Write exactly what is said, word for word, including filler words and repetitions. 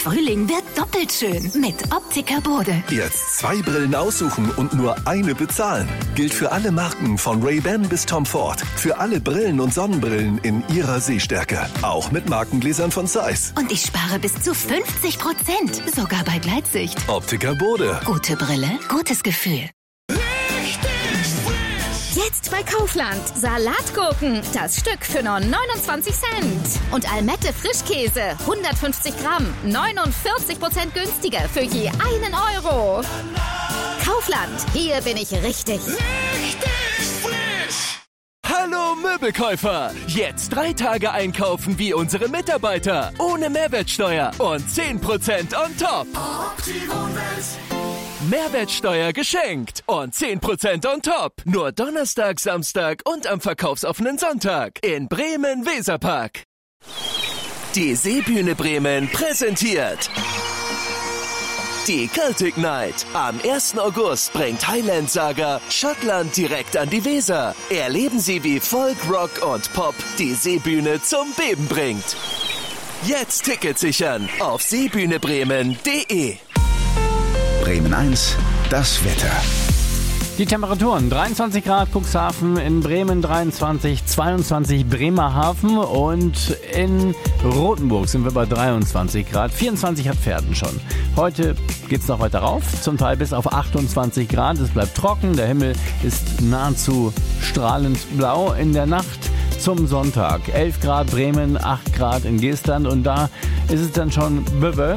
Frühling wird doppelt schön mit Optiker Bode. Jetzt zwei Brillen aussuchen und nur eine bezahlen. Gilt für alle Marken von Ray-Ban bis Tom Ford. Für alle Brillen und Sonnenbrillen in ihrer Sehstärke. Auch mit Markengläsern von Zeiss. Und ich spare bis zu fünfzig Prozent, sogar bei Gleitsicht. Optiker Bode. Gute Brille, gutes Gefühl. Jetzt bei Kaufland. Salatgurken. Das Stück für nur neunundzwanzig Cent. Und Almette Frischkäse. hundertfünfzig Gramm. neunundvierzig Prozent günstiger für je einen Euro. Kaufland. Hier bin ich richtig. Richtig frisch. Hallo Möbelkäufer! Jetzt drei Tage einkaufen wie unsere Mitarbeiter. Ohne Mehrwertsteuer und zehn Prozent on top. Mehrwertsteuer geschenkt und zehn Prozent on top. Nur Donnerstag, Samstag und am verkaufsoffenen Sonntag in Bremen-Weserpark. Die Seebühne Bremen präsentiert die Celtic Night. Am ersten August bringt Highland Saga Schottland direkt an die Weser. Erleben Sie, wie Folk, Rock und Pop die Seebühne zum Beben bringt. Jetzt Tickets sichern auf seebühnebremen punkt de. Bremen eins, das Wetter. Die Temperaturen: dreiundzwanzig Grad Cuxhaven, in Bremen dreiundzwanzig, zweiundzwanzig Bremerhaven und in Rothenburg sind wir bei dreiundzwanzig Grad. vierundzwanzig hat Pferden schon. Heute geht's noch weiter rauf, zum Teil bis auf achtundzwanzig Grad. Es bleibt trocken, der Himmel ist nahezu strahlend blau. In der Nacht zum Sonntag elf Grad Bremen, acht Grad in Geestland und da ist es dann schon bewölkt.